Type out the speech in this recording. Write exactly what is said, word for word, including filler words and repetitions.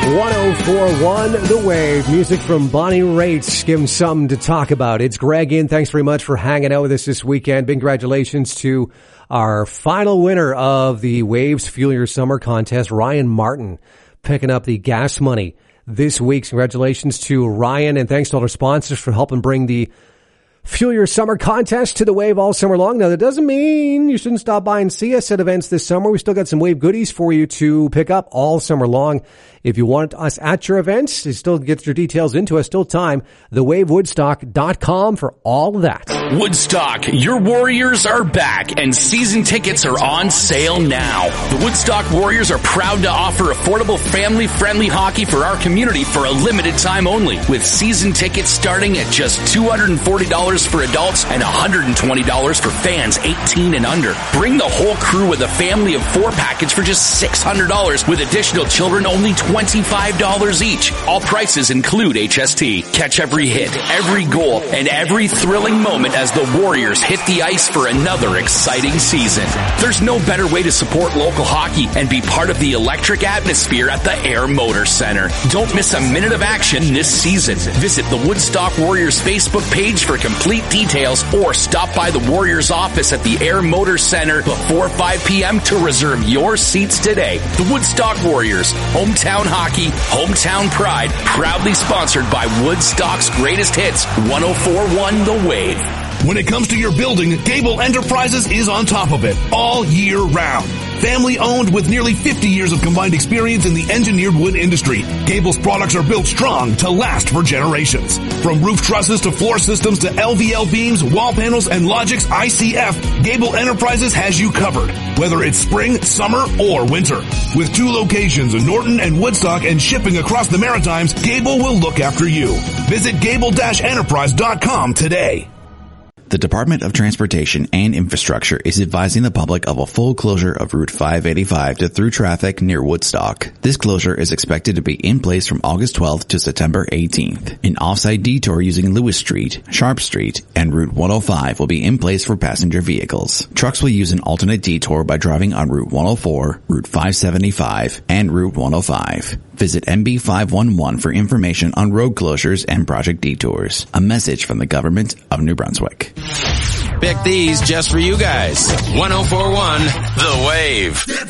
one oh four point one The Wave. Music from Bonnie Raitt. Give him something to talk about. It's Greg in. Thanks very much for hanging out with us this weekend. Big congratulations to our final winner of the Waves Fuel Your Summer contest, Ryan Martin, picking up the gas money this week. Congratulations to Ryan, and thanks to all our sponsors for helping bring the Fuel Your Summer contest to the Wave all summer long. Now, that doesn't mean you shouldn't stop by and see us at events this summer. We still got some Wave goodies for you to pick up all summer long. If you want us at your events, you still get your details into us. Still time. the wave woodstock dot com for all of that. Woodstock, your Warriors are back, and season tickets are on sale now. The Woodstock Warriors are proud to offer affordable, family-friendly hockey for our community for a limited time only, with season tickets starting at just two hundred forty dollars for adults and one hundred twenty dollars for fans eighteen and under. Bring the whole crew with a family of four package for just six hundred dollars, with additional children only twenty-five dollars each. All prices include H S T. Catch every hit, every goal, and every thrilling moment as the Warriors hit the ice for another exciting season. There's no better way to support local hockey and be part of the electric atmosphere at the Air Motor Center. Don't miss a minute of action this season. Visit the Woodstock Warriors Facebook page for complete details, or stop by the Warriors office at the Air Motor Center before five p.m. to reserve your seats today. The Woodstock Warriors, hometown hockey, hometown pride, proudly sponsored by Woodstock's greatest hits, one oh four point one The Wave. When it comes to your building, Gable Enterprises is on top of it all year round. Family owned with nearly fifty years of combined experience in the engineered wood industry, Gable's products are built strong to last for generations. From roof trusses to floor systems to L V L beams, wall panels, and Logix I C F, Gable Enterprises has you covered, whether it's spring, summer, or winter. With two locations in Norton and Woodstock and shipping across the Maritimes, Gable will look after you. Visit gable dash enterprise dot com today. The Department of Transportation and Infrastructure is advising the public of a full closure of Route five eighty-five to through traffic near Woodstock. This closure is expected to be in place from August twelfth to September eighteenth. An off-site detour using Lewis Street, Sharp Street, and Route one oh five will be in place for passenger vehicles. Trucks will use an alternate detour by driving on Route one oh four, Route five seventy-five, and Route one oh five. Visit M B five one one for information on road closures and project detours. A message from the government of New Brunswick. Pick these just for you guys. one oh four point one The Wave.